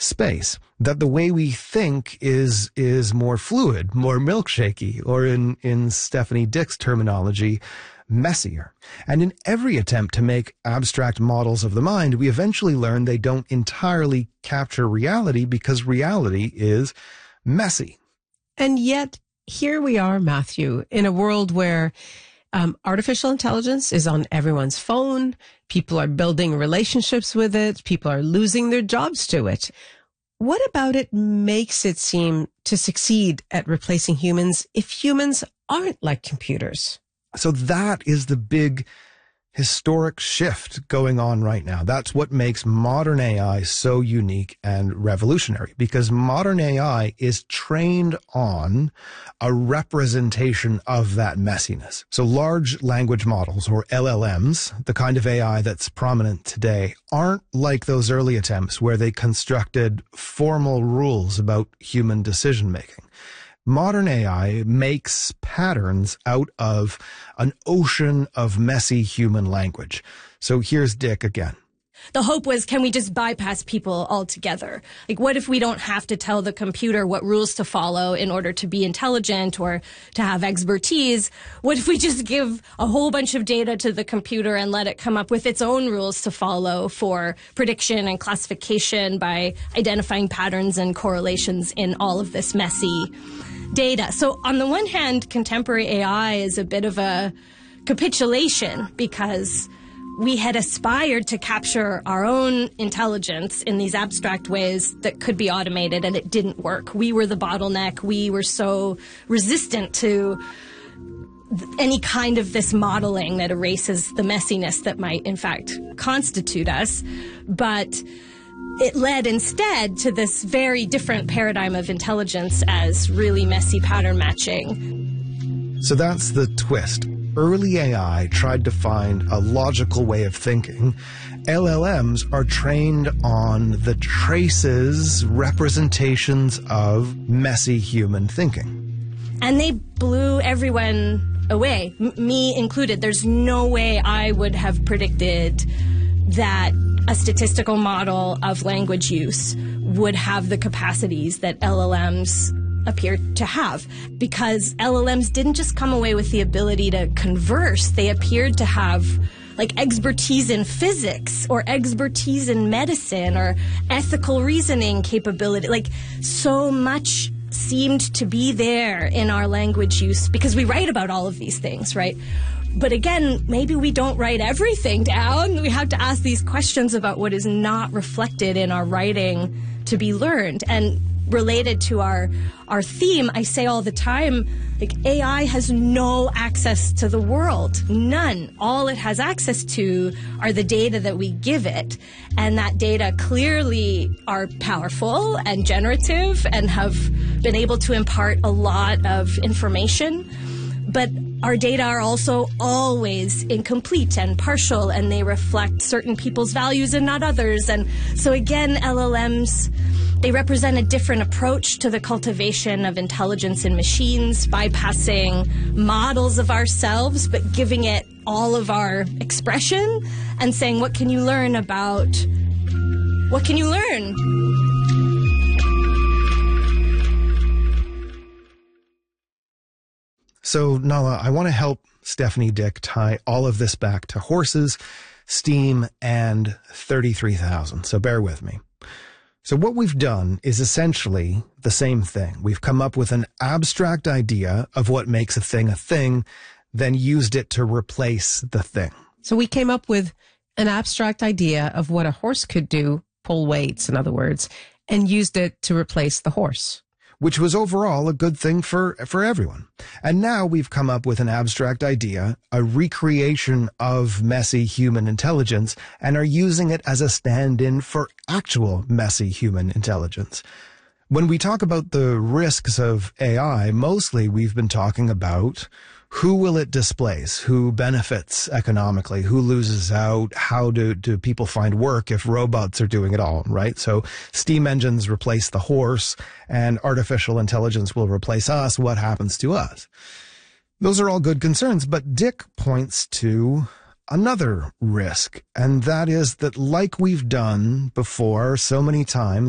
space, that the way we think is more fluid, more milkshakey, or in Stephanie Dick's terminology, messier. And in every attempt to make abstract models of the mind, we eventually learn they don't entirely capture reality because reality is messy. And yet, here we are, Matthew, in a world where artificial intelligence is on everyone's phone. People are building relationships with it. People are losing their jobs to it. What about it makes it seem to succeed at replacing humans if humans aren't like computers? So that is the big historic shift going on right now. That's what makes modern AI so unique and revolutionary, because modern AI is trained on a representation of that messiness. So large language models, or LLMs, the kind of AI that's prominent today, aren't like those early attempts where they constructed formal rules about human decision making. Modern AI makes patterns out of an ocean of messy human language. So here's Dick again. The hope was, can we just bypass people altogether? Like, what if we don't have to tell the computer what rules to follow in order to be intelligent or to have expertise? What if we just give a whole bunch of data to the computer and let it come up with its own rules to follow for prediction and classification by identifying patterns and correlations in all of this messy data? So on the one hand, contemporary AI is a bit of a capitulation because we had aspired to capture our own intelligence in these abstract ways that could be automated, and it didn't work. We were the bottleneck. We were so resistant to any kind of this modeling that erases the messiness that might, in fact, constitute us. But it led instead to this very different paradigm of intelligence as really messy pattern matching. So that's the twist. Early AI tried to find a logical way of thinking. LLMs are trained on the traces, representations of messy human thinking. And they blew everyone away, me included. There's no way I would have predicted that a statistical model of language use would have the capacities that LLMs appear to have, because LLMs didn't just come away with the ability to converse. They appeared to have like expertise in physics or expertise in medicine or ethical reasoning capability. Like, so much seemed to be there in our language use because we write about all of these things, right? But again, maybe we don't write everything down. We have to ask these questions about what is not reflected in our writing to be learned. And related to our theme, I say all the time, like, AI has no access to the world. None. All it has access to are the data that we give it. And that data clearly are powerful and generative and have been able to impart a lot of information. But our data are also always incomplete and partial, and they reflect certain people's values and not others. And so again, LLMs, they represent a different approach to the cultivation of intelligence in machines, bypassing models of ourselves, but giving it all of our expression and saying, what can you learn about, what can you learn? So, Nala, I want to help Stephanie Dick tie all of this back to horses, steam, and 33,000. So bear with me. So what we've done is essentially the same thing. We've come up with an abstract idea of what makes a thing, then used it to replace the thing. So we came up with an abstract idea of what a horse could do, pull weights, in other words, and used it to replace the horse, which was overall a good thing for everyone. And now we've come up with an abstract idea, a recreation of messy human intelligence, and are using it as a stand-in for actual messy human intelligence. When we talk about the risks of AI, mostly we've been talking about who will it displace, who benefits economically, who loses out, how do people find work if robots are doing it all, right? So steam engines replace the horse and artificial intelligence will replace us. What happens to us? Those are all good concerns, but Dick points to another risk, and that is that, like we've done before so many times